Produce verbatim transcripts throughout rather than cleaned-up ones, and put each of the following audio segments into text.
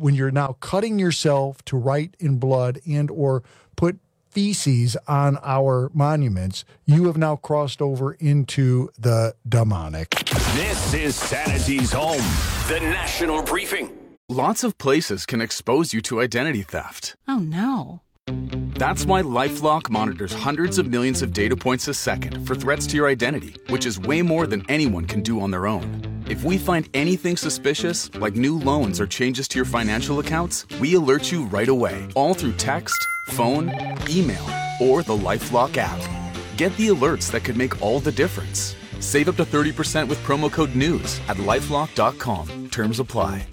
when you're now cutting yourself to write in blood and or put feces on our monuments, you have now crossed over into the demonic. This is Sanity's home, the National Briefing. Lots of places can expose you to identity theft. Oh, no. That's why LifeLock monitors hundreds of millions of data points a second for threats to your identity, which is way more than anyone can do on their own. If we find anything suspicious, like new loans or changes to your financial accounts, we alert you right away, all through text, phone, email, or the LifeLock app. Get the alerts that could make all the difference. Save up to thirty percent with promo code NEWS at lifelock dot com. Terms apply.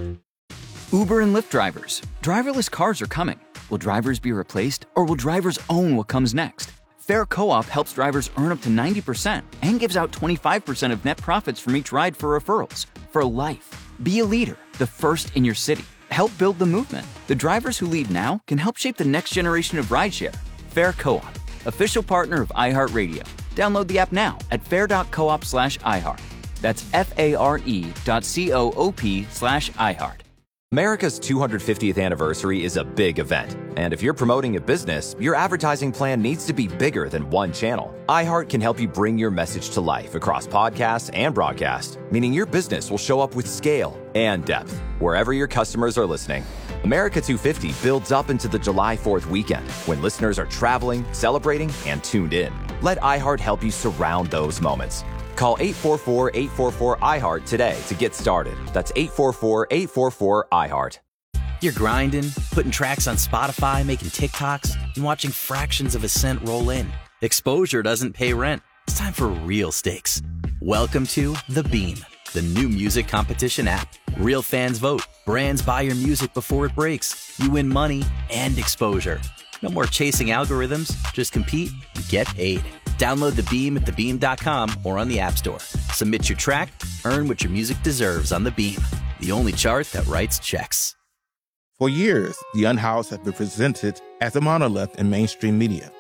Uber and Lyft drivers. Driverless cars are coming. Will drivers be replaced, or will drivers own what comes next? Fair Co-op helps drivers earn up to ninety percent and gives out twenty-five percent of net profits from each ride for referrals. For life. Be a leader, the first in your city. Help build the movement. The drivers who lead now can help shape the next generation of rideshare. Fair Co-op, official partner of iHeartRadio. Download the app now at fair.coop slash iHeart. That's F-A-R-E dot C-O-O-P slash iHeart. America's two hundred fiftieth anniversary is a big event, and if you're promoting a business, your advertising plan needs to be bigger than one channel. iHeart can help you bring your message to life across podcasts and broadcast, meaning your business will show up with scale and depth wherever your customers are listening. America two fifty builds up into the July fourth weekend when listeners are traveling, celebrating, and tuned in. Let iHeart help you surround those moments. Call eight four four, eight four four, I heart today to get started. That's eight four four, eight four four, I heart. You're grinding, putting tracks on Spotify, making TikToks, and watching fractions of a cent roll in. Exposure doesn't pay rent. It's time for real stakes. Welcome to The Beam, the new music competition app. Real fans vote. Brands buy your music before it breaks. You win money and exposure. No more chasing algorithms. Just compete and get paid. Download The Beam at the beam dot com or on the App Store. Submit your track, earn what your music deserves on The Beam, the only chart that writes checks. For years, The Unhoused have been presented as a monolith in mainstream media.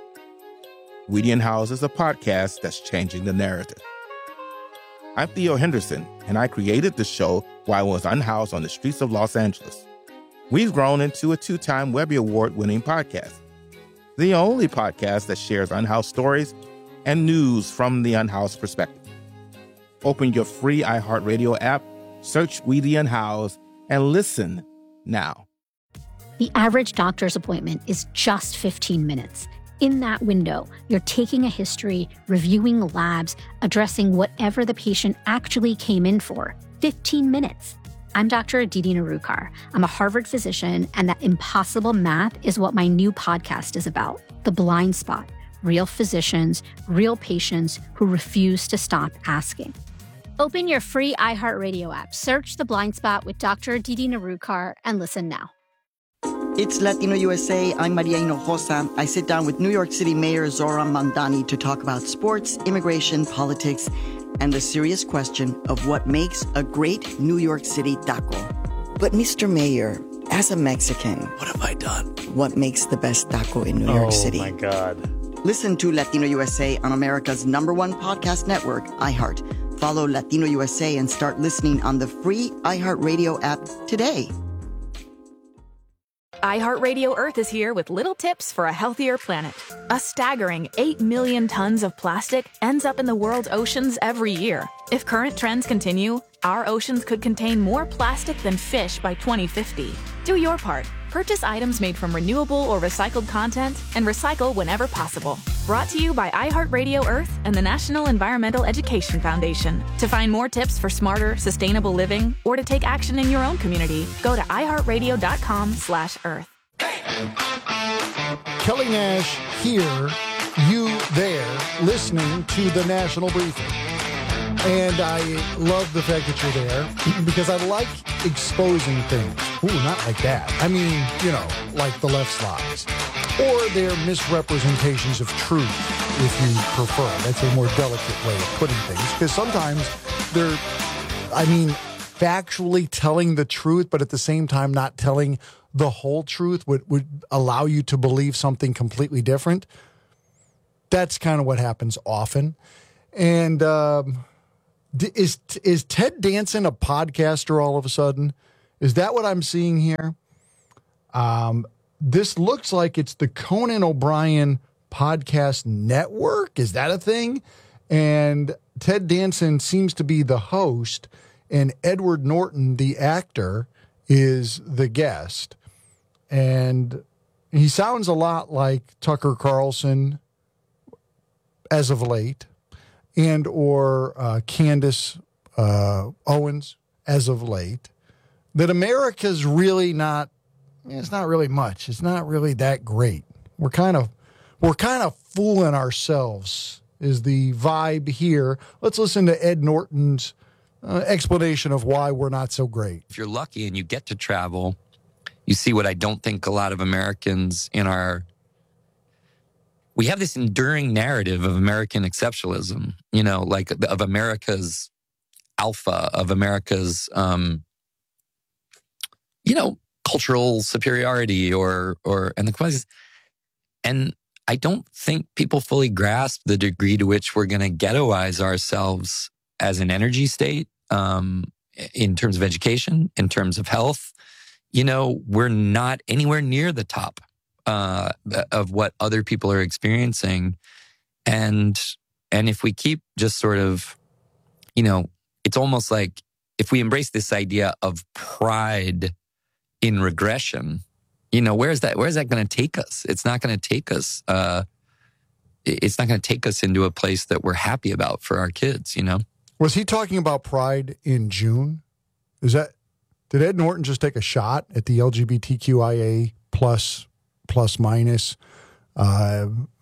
We The Unhoused is a podcast that's changing the narrative. I'm Theo Henderson, and I created the show while I was unhoused on the streets of Los Angeles. We've grown into a two-time Webby Award-winning podcast, the only podcast that shares unhoused stories and news from the unhoused perspective. Open your free iHeartRadio app, search We The Unhoused, and listen now. The average doctor's appointment is just fifteen minutes. In that window, you're taking a history, reviewing labs, addressing whatever the patient actually came in for. fifteen minutes. I'm Doctor Aditi Narukar. I'm a Harvard physician, and that impossible math is what my new podcast is about, The Blind Spot. Real physicians, real patients who refuse to stop asking. Open your free iHeartRadio app, search The Blind Spot with Doctor Aditi Narukar, and listen now. It's Latino U S A. I'm Maria Hinojosa. I sit down with New York City Mayor Zoran Mandani to talk about sports, immigration, politics, and the serious question of what makes a great New York City taco. But Mister Mayor, as a Mexican, What have I done? what makes the best taco in New Oh, York City? my God. Listen to Latino U S A on America's number one podcast network, iHeart. Follow Latino U S A and start listening on the free iHeartRadio app today. iHeartRadio Earth is here with little tips for a healthier planet. A staggering eight million tons of plastic ends up in the world's oceans every year. If current trends continue, our oceans could contain more plastic than fish by twenty fifty. Do your part. Purchase items made from renewable or recycled content and recycle whenever possible. Brought to you by iHeartRadio Earth and the National Environmental Education Foundation. To find more tips for smarter, sustainable living or to take action in your own community, go to iHeartRadio.com slash Earth. Kelly Nash here, you there, listening to the National Briefing. And I love the fact that you're there because I like exposing things. Ooh, not like that. I mean, you know, like the left's lies. Or their misrepresentations of truth, if you prefer. That's a more delicate way of putting things. Because sometimes they're, I mean, factually telling the truth, but at the same time not telling the whole truth would, would allow you to believe something completely different. That's kind of what happens often. And, um... Is is Ted Danson a podcaster all of a sudden? Is that what I'm seeing here? Um, this looks like it's the Conan O'Brien Podcast Network. Is that a thing? And Ted Danson seems to be the host, and Edward Norton, the actor, is the guest. And he sounds a lot like Tucker Carlson as of late, and or uh, Candace uh, Owens as of late. That America's really not, it's not really much. It's not really that great. We're kind of, we're kind of fooling ourselves is the vibe here. Let's listen to Ed Norton's uh, explanation of why we're not so great. If you're lucky and you get to travel, you see what I don't think a lot of Americans in our, we have this enduring narrative of American exceptionalism, you know, like of America's alpha, of America's, um, you know, cultural superiority or, or, and the question is, and I don't think people fully grasp the degree to which we're going to ghettoize ourselves as an energy state, um, in terms of education, in terms of health. You know, we're not anywhere near the top uh, of what other people are experiencing. And, and if we keep just sort of, you know, it's almost like if we embrace this idea of pride in regression, you know, where's that, where's that going to take us? It's not going to take us, uh, it's not going to take us into a place that we're happy about for our kids, you know? Was he talking about pride in June? Is that, did Ed Norton just take a shot at the L G B T Q I A plus, plus minus, uh,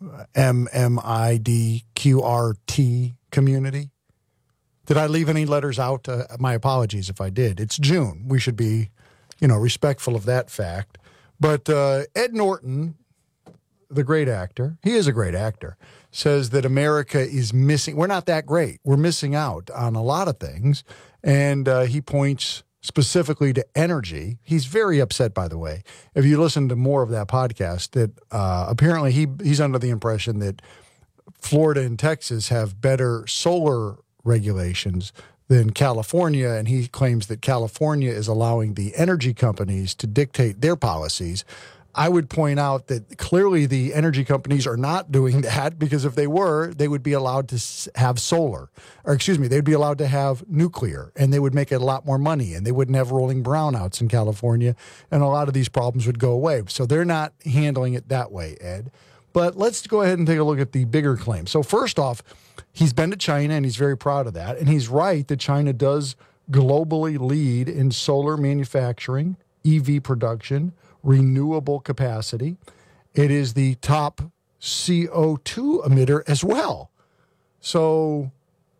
M M I D Q R T community? Did I leave any letters out? Uh, my apologies if I did. It's June. We should be, you know, respectful of that fact. But uh, Ed Norton, the great actor, he is a great actor, says that America is missing. We're not that great. We're missing out on a lot of things. And uh, he points specifically to energy. He's very upset, by the way. If you listen to more of that podcast, that uh, apparently he he's under the impression that Florida and Texas have better solar regulations than California, and he claims that California is allowing the energy companies to dictate their policies. I would point out that clearly the energy companies are not doing that, because if they were, they would be allowed to have solar, or excuse me, they'd be allowed to have nuclear, and they would make a lot more money, and they wouldn't have rolling brownouts in California, and a lot of these problems would go away. So they're not handling it that way, Ed. But let's go ahead and take a look at the bigger claim. So first off, he's been to China, and he's very proud of that. And he's right that China does globally lead in solar manufacturing, E V production, renewable capacity. It is the top C O two emitter as well. So,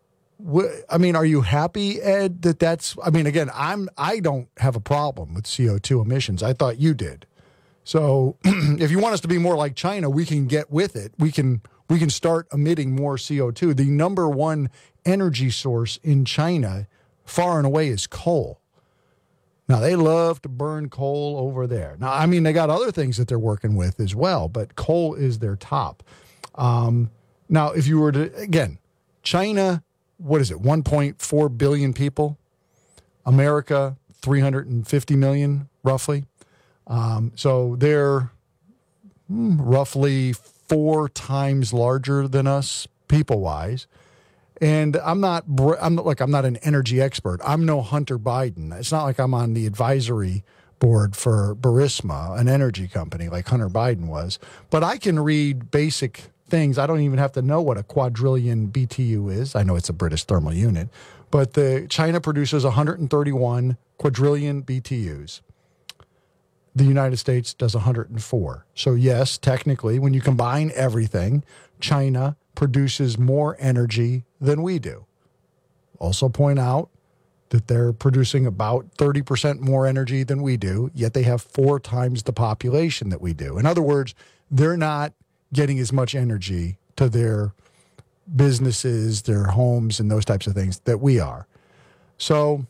I mean, are you happy, Ed, that that's, I mean, again, I'm, I don't have a problem with C O two emissions. I thought you did. So if you want us to be more like China, we can get with it. We can we can start emitting more C O two. The number one energy source in China, far and away, is coal. Now, they love to burn coal over there. Now, I mean, they got other things that they're working with as well, but coal is their top. Um, now, if you were to, again, China, what is it, one point four billion people? America, three hundred fifty million, roughly. Um, so they're hmm, roughly four times larger than us, people-wise. And I'm not, I'm not like I'm not an energy expert. I'm no Hunter Biden. It's not like I'm on the advisory board for Burisma, an energy company like Hunter Biden was. But I can read basic things. I don't even have to know what a quadrillion B T U is. I know it's a British thermal unit, but the China produces one hundred thirty-one quadrillion B T Us. The United States does one hundred four. So yes, technically, when you combine everything, China produces more energy than we do. Also point out that they're producing about thirty percent more energy than we do, yet they have four times the population that we do. In other words, they're not getting as much energy to their businesses, their homes, and those types of things that we are. So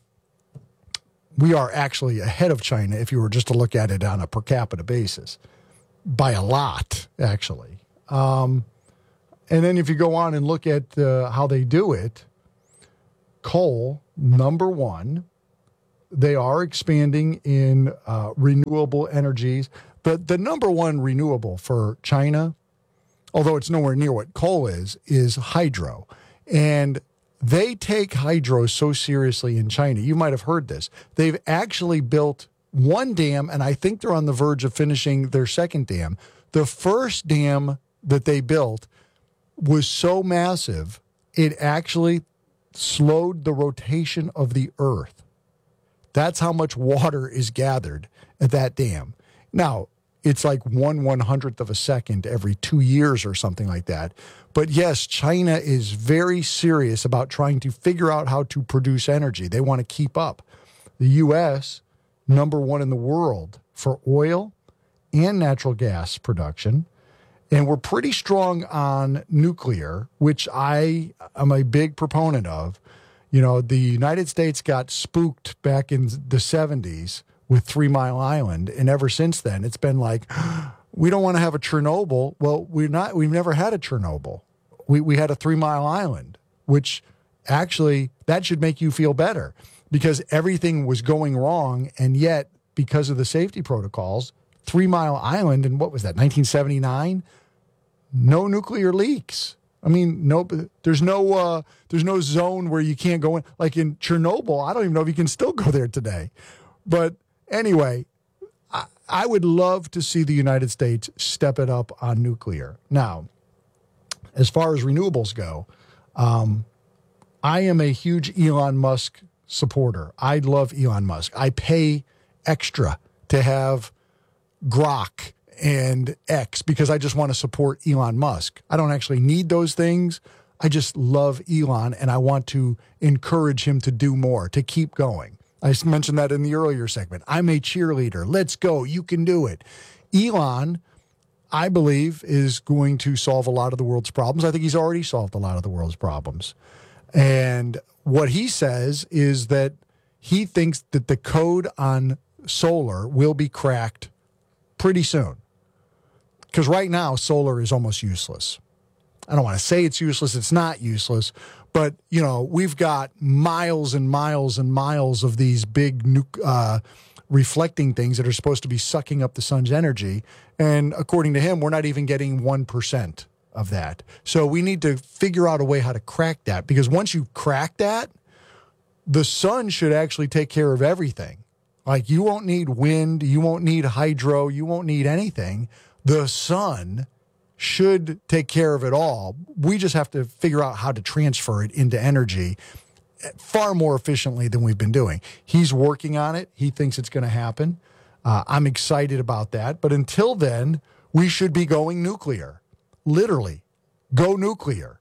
we are actually ahead of China if you were just to look at it on a per capita basis, by a lot, actually. Um, and then if you go on and look at uh, how they do it, coal, number one, they are expanding in uh, renewable energies. The, the number one renewable for China, although it's nowhere near what coal is, is hydro. And they take hydro so seriously in China. You might have heard this. They've actually built one dam, and I think they're on the verge of finishing their second dam. The first dam that they built was so massive, it actually slowed the rotation of the earth. That's how much water is gathered at that dam. Now, it's like one one hundredth of a second every two years or something like that. But yes, China is very serious about trying to figure out how to produce energy. They want to keep up. The U S, number one in the world for oil and natural gas production. And we're pretty strong on nuclear, which I am a big proponent of. You know, the United States got spooked back in the seventies with Three Mile Island. And ever since then, it's been like, we don't want to have a Chernobyl. Well, we're not, we've never had a Chernobyl. We, we had a Three Mile Island, which actually, that should make you feel better because everything was going wrong. And yet, because of the safety protocols, Three Mile Island, and what was that, nineteen seventy-nine? No nuclear leaks. I mean, no, there's no, uh, there's no zone where you can't go in. Like in Chernobyl, I don't even know if you can still go there today. But anyway, I, I would love to see the United States step it up on nuclear. Now, as far as renewables go, um, I am a huge Elon Musk supporter. I love Elon Musk. I pay extra to have Grok and X because I just want to support Elon Musk. I don't actually need those things. I just love Elon and I want to encourage him to do more, to keep going. I mentioned that in the earlier segment. I'm a cheerleader. Let's go. You can do it. Elon, I believe, is going to solve a lot of the world's problems. I think he's already solved a lot of the world's problems. And what he says is that he thinks that the code on solar will be cracked pretty soon. Because right now, solar is almost useless. I don't want to say it's useless. It's not useless. But, you know, we've got miles and miles and miles of these big nu- uh, reflecting things that are supposed to be sucking up the sun's energy. And according to him, we're not even getting one percent of that. So we need to figure out a way how to crack that. Because once you crack that, the sun should actually take care of everything. Like you won't need wind, you won't need hydro, you won't need anything. The sun should take care of it all. We just have to figure out how to transfer it into energy far more efficiently than we've been doing. He's working on it. He thinks it's going to happen. Uh, I'm excited about that. But until then, we should be going nuclear. Literally, go nuclear.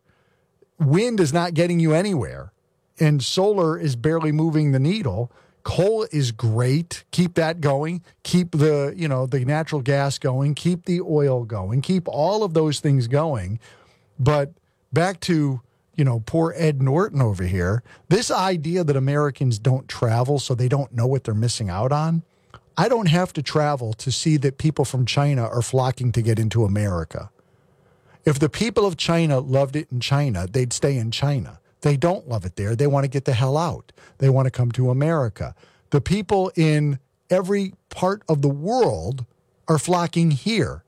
Wind is not getting you anywhere, and solar is barely moving the needle. Coal is great. Keep that going. Keep the, you know, the natural gas going. Keep the oil going. Keep all of those things going. But back to, you know, poor Ed Norton over here. This idea that Americans don't travel so they don't know what they're missing out on. I don't have to travel to see that people from China are flocking to get into America. If the people of China loved it in China, they'd stay in China. They don't love it there. They want to get the hell out. They want to come to America. The people in every part of the world are flocking here.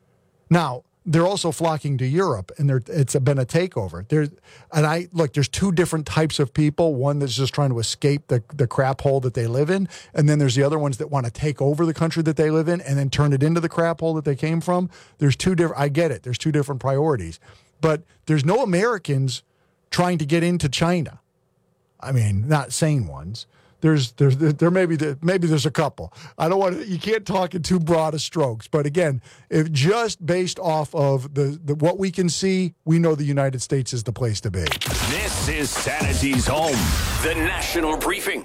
Now, they're also flocking to Europe, and it's been a takeover. There's, and I look, there's two different types of people. One that's just trying to escape the, the crap hole that they live in, and then there's the other ones that want to take over the country that they live in and then turn it into the crap hole that they came from. There's two different, I get it. There's two different priorities. But there's no Americans trying to get into China. I mean, not sane ones. There's, there's, there may be, the, maybe there's a couple. I don't want to, you can't talk in too broad of strokes. But again, if just based off of the, the what we can see, we know the United States is the place to be. This is Sanity's home, the National Briefing.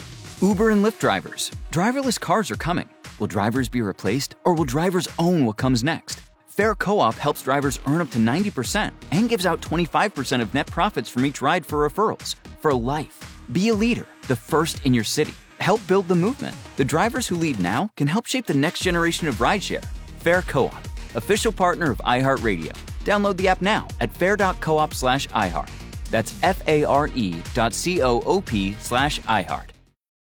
Uber and Lyft drivers. Driverless cars are coming. Will drivers be replaced, or will drivers own what comes next? Fair Co-op helps drivers earn up to ninety percent and gives out twenty-five percent of net profits from each ride for referrals. For life. Be a leader, the first in your city. Help build the movement. The drivers who lead now can help shape the next generation of rideshare. Fair Co-op, official partner of iHeartRadio. Download the app now at fair.coop slash iHeart. That's F-A-R-E dot C-O-O-P slash iHeart.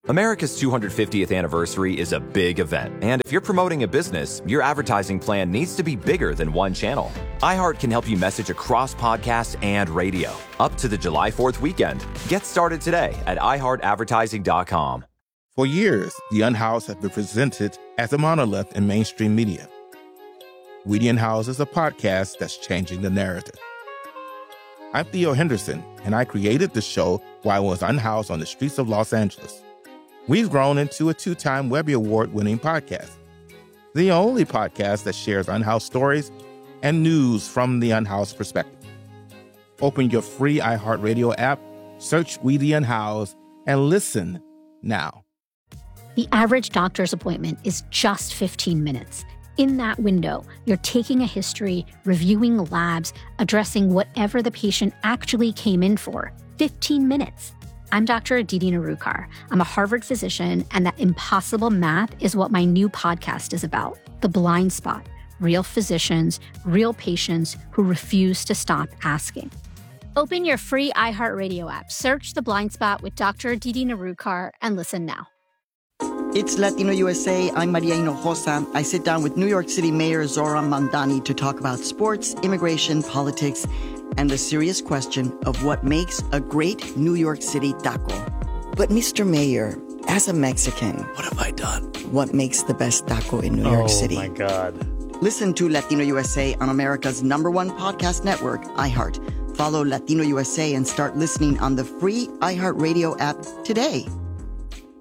America's two hundred fiftieth anniversary is a big event, and if you're promoting a business, your advertising plan needs to be bigger than one channel. iHeart can help you message across podcasts and radio, up to the July fourth weekend. Get started today at i heart advertising dot com. For years, the Unhoused have been presented as a monolith in mainstream media. We the Unhoused is a podcast that's changing the narrative. I'm Theo Henderson, and I created the show while I was unhoused on the streets of Los Angeles. We've grown into a two-time Webby Award-winning podcast, the only podcast that shares unhoused stories and news from the unhoused perspective. Open your free iHeartRadio app, search We the Unhoused, and listen now. The average doctor's appointment is just fifteen minutes. In that window, you're taking a history, reviewing labs, addressing whatever the patient actually came in for. fifteen minutes. I'm Doctor Aditi Narukar. I'm a Harvard physician, and that impossible math is what my new podcast is about. The Blind Spot. Real physicians, real patients who refuse to stop asking. Open your free iHeartRadio app, search The Blind Spot with Doctor Aditi Narukar, and listen now. It's Latino U S A. I'm Maria Hinojosa. I sit down with New York City Mayor Zoran Mandani to talk about sports, immigration, politics, and the serious question of what makes a great New York City taco. But Mister Mayor, as a Mexican, what have I done? What makes the best taco in New oh, York City? Oh my God. Listen to Latino U S A on America's number one podcast network, iHeart. Follow Latino U S A and start listening on the free iHeartRadio app today.